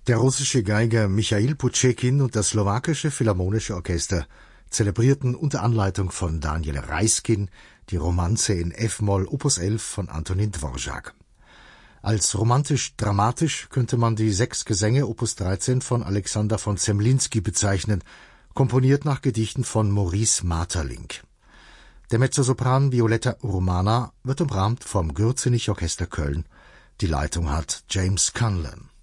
Der russische Geiger Michail Putschekin und das slowakische Philharmonische Orchester zelebrierten unter Anleitung von Daniel Reiskin die Romanze in F-Moll Opus 11 von Antonin Dvorak. Als romantisch-dramatisch könnte man die 6 Gesänge Opus 13 von Alexander von Zemlinsky bezeichnen, komponiert nach Gedichten von Maurice Maeterlinck. Der Mezzosopran Violetta Urmana wird umrahmt vom Gürzenich Orchester Köln. Die Leitung hat James Cunlin.